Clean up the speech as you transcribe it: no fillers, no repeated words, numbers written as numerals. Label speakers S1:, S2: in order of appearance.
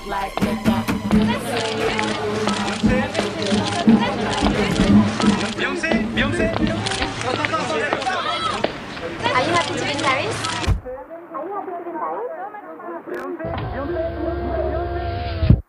S1: like that.
S2: Beyonce, Beyonce.
S3: Are you happy to be in Paris?
S2: Beyonce.